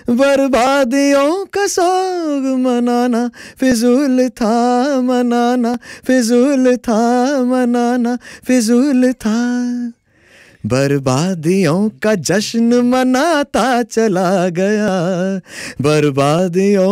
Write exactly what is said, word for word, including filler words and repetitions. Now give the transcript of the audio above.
बर्बादियों का सोग मनाना फिजूल था, मनाना फिजूल था, मनाना फिजूल था। बर्बादियों का जश्न मनाता चला गया, बर्बादियों